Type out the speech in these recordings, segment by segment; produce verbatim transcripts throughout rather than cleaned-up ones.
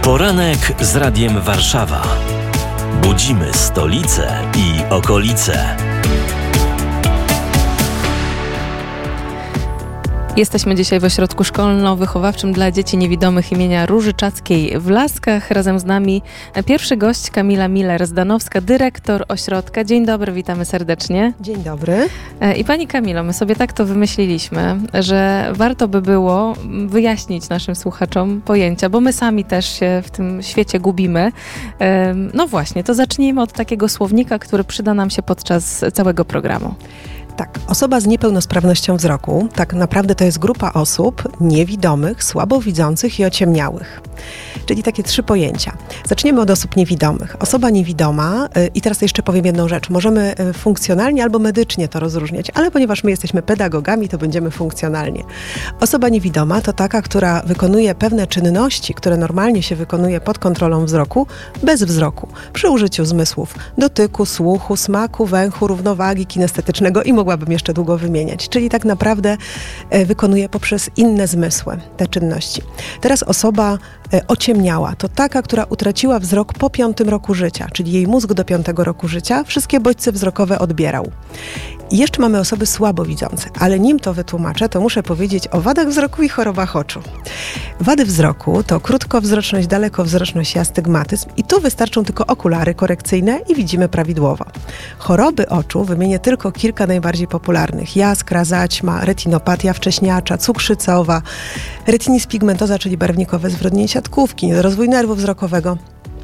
Poranek z Radiem Warszawa. Budzimy stolicę i okolice. Jesteśmy dzisiaj w ośrodku szkolno-wychowawczym dla dzieci niewidomych imienia Różyczackiej w Laskach. Razem z nami pierwszy gość Kamila Miller-Zdanowska, dyrektor ośrodka. Dzień dobry, witamy serdecznie. Dzień dobry. I pani Kamilo, my sobie tak to wymyśliliśmy, że warto by było wyjaśnić naszym słuchaczom pojęcia, bo my sami też się w tym świecie gubimy. No właśnie, to zacznijmy od takiego słownika, który przyda nam się podczas całego programu. Tak, osoba z niepełnosprawnością wzroku, tak naprawdę to jest grupa osób niewidomych, słabowidzących i ociemniałych. Czyli takie trzy pojęcia. Zaczniemy od osób niewidomych. Osoba niewidoma, yy, i teraz jeszcze powiem jedną rzecz, możemy yy, funkcjonalnie albo medycznie to rozróżniać, ale ponieważ my jesteśmy pedagogami, to będziemy funkcjonalnie. Osoba niewidoma to taka, która wykonuje pewne czynności, które normalnie się wykonuje pod kontrolą wzroku, bez wzroku, przy użyciu zmysłów dotyku, słuchu, smaku, węchu, równowagi kinestetycznego i mogłabym jeszcze długo wymieniać. Czyli tak naprawdę yy, wykonuje poprzez inne zmysły te czynności. Teraz osoba ociemniała to taka, która utraciła wzrok po piątym roku życia, czyli jej mózg do piątego roku życia wszystkie bodźce wzrokowe odbierał. I jeszcze mamy osoby słabowidzące, ale nim to wytłumaczę, to muszę powiedzieć o wadach wzroku i chorobach oczu. Wady wzroku to krótkowzroczność, dalekowzroczność i astygmatyzm i tu wystarczą tylko okulary korekcyjne i widzimy prawidłowo. Choroby oczu wymienię tylko kilka najbardziej popularnych. Jaskra, zaćma, retinopatia wcześniacza, cukrzycowa, retinitis pigmentosa, czyli barwnikowe zwrodnienie siatkówki, rozwój nerwu wzrokowego.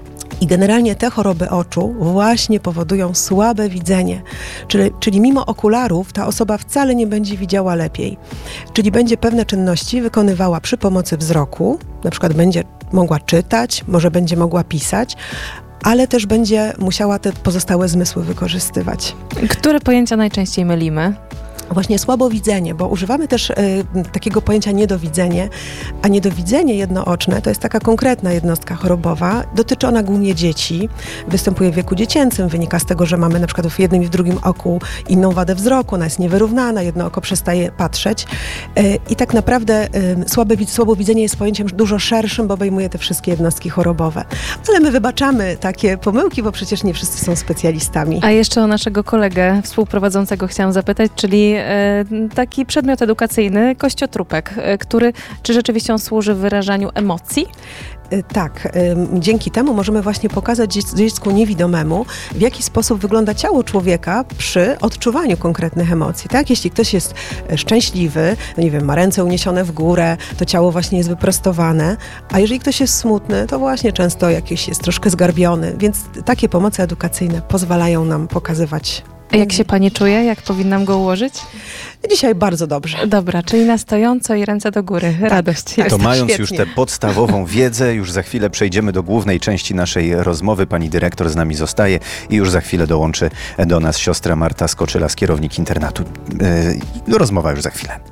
I generalnie te choroby oczu właśnie powodują słabe widzenie. Czyli, czyli mimo okularów ta osoba wcale nie będzie widziała lepiej. Czyli będzie pewne czynności wykonywała przy pomocy wzroku, na przykład będzie mogła czytać, może będzie mogła pisać, ale też będzie musiała te pozostałe zmysły wykorzystywać. Które pojęcia najczęściej mylimy? Właśnie słabowidzenie, bo używamy też y, takiego pojęcia niedowidzenie, a niedowidzenie jednooczne to jest taka konkretna jednostka chorobowa. Dotyczy ona głównie dzieci, występuje w wieku dziecięcym, wynika z tego, że mamy na przykład w jednym i w drugim oku inną wadę wzroku, ona jest niewyrównana, jedno oko przestaje patrzeć y, i tak naprawdę y, słabe, słabowidzenie jest pojęciem dużo szerszym, bo obejmuje te wszystkie jednostki chorobowe. Ale my wybaczamy takie pomyłki, bo przecież nie wszyscy są specjalistami. A jeszcze o naszego kolegę współprowadzącego chciałam zapytać, czyli taki przedmiot edukacyjny, kościotrupek, który, czy rzeczywiście on służy wyrażaniu emocji? Tak, dzięki temu możemy właśnie pokazać dziecku niewidomemu, w jaki sposób wygląda ciało człowieka przy odczuwaniu konkretnych emocji. Tak? Jeśli ktoś jest szczęśliwy, no nie wiem, ma ręce uniesione w górę, to ciało właśnie jest wyprostowane, a jeżeli ktoś jest smutny, to właśnie często jakiś jest troszkę zgarbiony, więc takie pomoce edukacyjne pozwalają nam pokazywać. A jak się pani czuje? Jak powinnam go ułożyć? Dzisiaj bardzo dobrze. Dobra, czyli na stojąco i ręce do góry. Radość. Tak, to mając świetnie. Już tę podstawową wiedzę, już za chwilę przejdziemy do głównej części naszej rozmowy. Pani dyrektor z nami zostaje i już za chwilę dołączy do nas siostra Marta Skoczylas, kierownik internatu. Yy, rozmowa już za chwilę.